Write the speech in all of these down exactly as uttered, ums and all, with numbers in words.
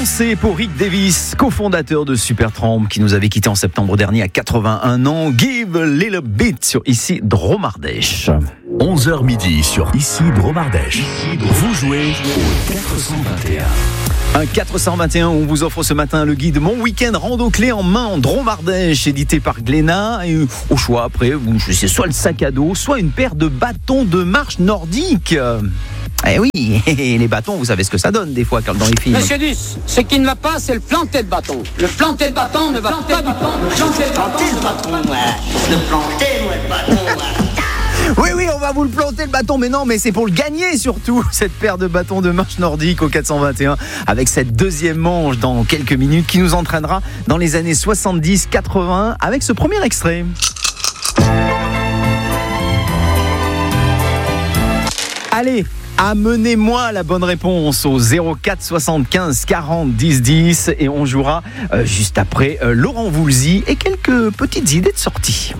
C'est pour Rick Davis, cofondateur de Supertramp, qui nous avait quitté en septembre dernier à quatre-vingt-un ans. Give a little bit sur ici Dromardèche. onze heures midi sur ici Dromardèche. Vous jouez au quatre cent vingt et un. Un quatre cent vingt et un, on vous offre ce matin le guide Mon Week-end Rando Clé en main en Dromardèche, édité par Glénat. Et au choix, après, vous choisissez soit le sac à dos, soit une paire de bâtons de marche nordique. Eh oui, les bâtons, vous savez ce que ça donne des fois dans les films. Monsieur Duss, ce qui ne va pas, c'est le planter de bâton. Le planter de bâton ne va pas du tout. Le planter de bâton, ouais. Le planter, ouais, le bâton, ouais. Oui, oui, on va vous le planter le bâton, mais non, mais c'est pour le gagner surtout, cette paire de bâtons de marche nordique au quatre cent vingt et un, avec cette deuxième manche dans quelques minutes qui nous entraînera dans les années soixante-dix quatre-vingts avec ce premier extrait. Allez, amenez-moi la bonne réponse au zéro quatre soixante-quinze quarante dix dix et on jouera euh, juste après euh, Laurent Voulzy et quelques petites idées de sortie.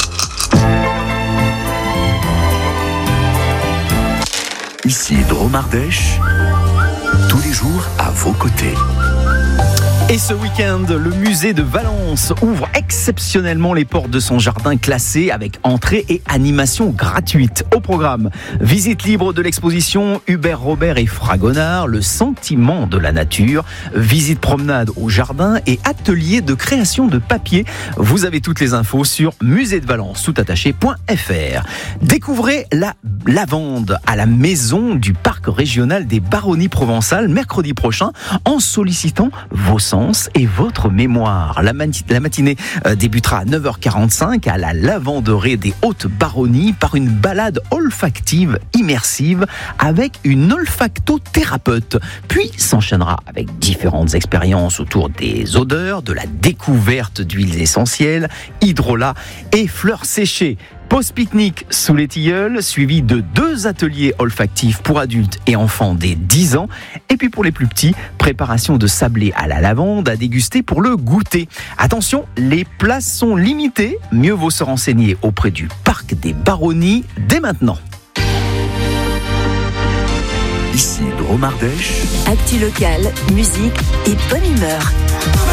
Ici Dromardèche, tous les jours à vos côtés. Et ce week-end, le musée de Valence ouvre exceptionnellement les portes de son jardin classé avec entrée et animation gratuite. Au programme, visite libre de l'exposition Hubert Robert et Fragonard, le sentiment de la nature, visite promenade au jardin et atelier de création de papier. Vous avez toutes les infos sur musée de valence tout attaché point f r. Découvrez la lavande à la maison du parc régional des Baronnies provençales mercredi prochain en sollicitant vos sens et votre mémoire. La, mati- la matinée euh, débutera à neuf heures quarante-cinq à la lavanderie des Hautes-Baronnies par une balade olfactive immersive avec une olfactothérapeute. Puis s'enchaînera avec différentes expériences autour des odeurs, de la découverte d'huiles essentielles, hydrolat et fleurs séchées. Pause pique-nique sous les tilleuls, suivi de deux ateliers olfactifs pour adultes et enfants dès dix ans. Et puis pour les plus petits, préparation de sablé à la lavande à déguster pour le goûter. Attention, les places sont limitées. Mieux vaut se renseigner auprès du parc des Baronnies dès maintenant. Ici Dromardèche. Actu local, musique et bonne humeur.